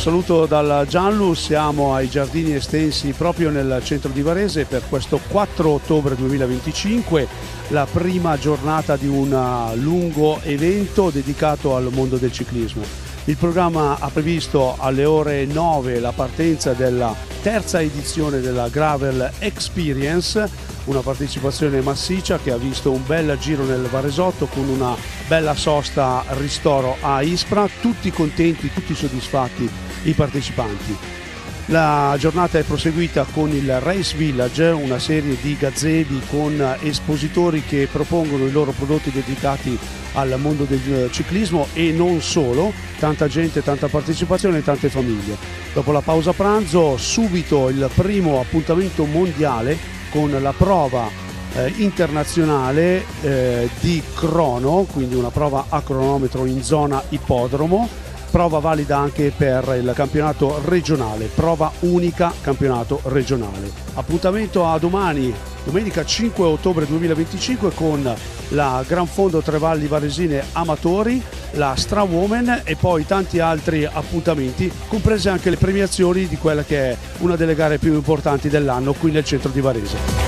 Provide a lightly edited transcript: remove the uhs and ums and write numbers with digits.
saluto dal Gianlu, siamo ai Giardini Estensi proprio nel centro di Varese per questo 4 ottobre 2025, la prima giornata di un lungo evento dedicato al mondo del ciclismo. Il programma ha previsto alle ore 9 la partenza della terza edizione della Gravel Experience, una partecipazione massiccia che ha visto un bel giro nel Varesotto con una bella sosta ristoro a Ispra, tutti contenti, tutti soddisfatti i partecipanti. La giornata è proseguita con il Race Village, una serie di gazebi con espositori che propongono i loro prodotti dedicati al mondo del ciclismo e non solo, tanta gente, tanta partecipazione e tante famiglie. Dopo la pausa pranzo subito il primo appuntamento mondiale con la prova internazionale di crono, quindi una prova a cronometro in zona ippodromo, prova valida anche per il campionato regionale, prova unica campionato regionale. Appuntamento a domani, domenica 5 ottobre 2025 con la Gran Fondo Tre Valli Varesine Amatori, la Strawoman e poi tanti altri appuntamenti, comprese anche le premiazioni di quella che è una delle gare più importanti dell'anno qui nel centro di Varese.